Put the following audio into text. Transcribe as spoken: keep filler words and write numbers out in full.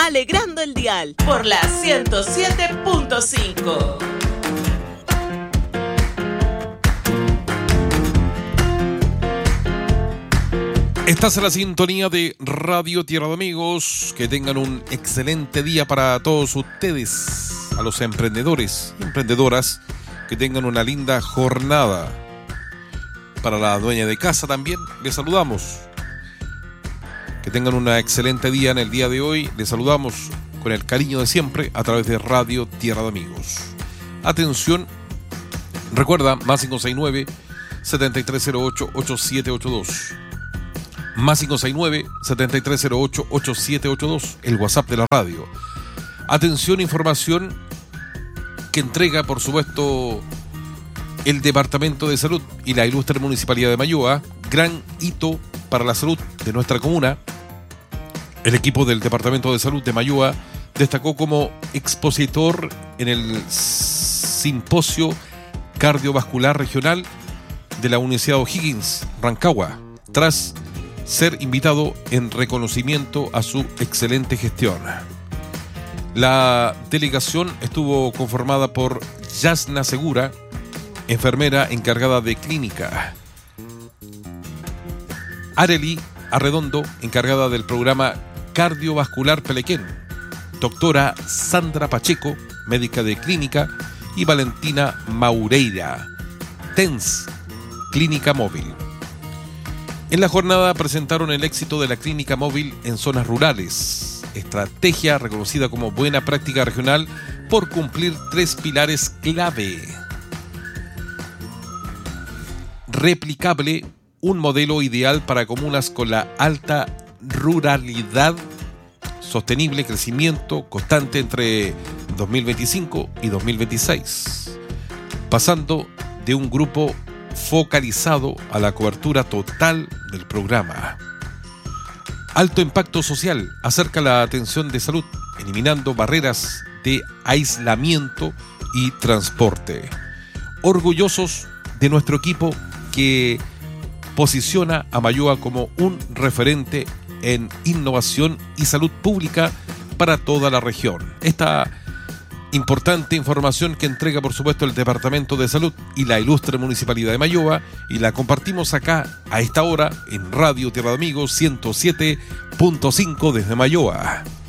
alegrando el dial por la ciento siete punto cinco. Estás en la sintonía de Radio Tierra de Amigos. Que tengan un excelente día para todos ustedes, a los emprendedores y emprendedoras. Que tengan una linda jornada. Para la dueña de casa también les saludamos. Que tengan un excelente día en el día de hoy. Les saludamos con el cariño de siempre a través de Radio Tierra de Amigos. Atención, recuerda, más cinco seis nueve, siete tres cero ocho, ocho siete ocho dos. Más cinco seis nueve, siete tres cero ocho, ocho siete ocho dos, el WhatsApp de la radio. Atención, información que entrega, por supuesto, el Departamento de Salud y la ilustre Municipalidad de Mayoa. Gran hito para la salud de nuestra comuna. El equipo del Departamento de Salud de Mayoa destacó como expositor en el Simposio Cardiovascular Regional de la Universidad O'Higgins, Rancagua, tras ser invitado en reconocimiento a su excelente gestión. La delegación estuvo conformada por Yasna Segura, enfermera encargada de clínica; Arely Arredondo, encargada del programa cardiovascular Pelequén; doctora Sandra Pacheco, médica de clínica; y Valentina Maureira, T E N S, clínica móvil. En la jornada presentaron el éxito de la clínica móvil en zonas rurales, estrategia reconocida como buena práctica regional por cumplir tres pilares clave: replicable, un modelo ideal para comunas con la alta ruralidad; sostenible, crecimiento constante entre dos mil veinticinco y dos mil veintiséis, pasando de un grupo focalizado a la cobertura total del programa. Alto impacto social, acerca la atención de salud, eliminando barreras de aislamiento y transporte. Orgullosos de nuestro equipo que posiciona a Mayoa como un referente en innovación y salud pública para toda la región. Esta importante información que entrega, por supuesto, el Departamento de Salud y la ilustre Municipalidad de Mayoa, y la compartimos acá a esta hora en Radio Tierra de Amigos ciento siete punto cinco desde Mayoa.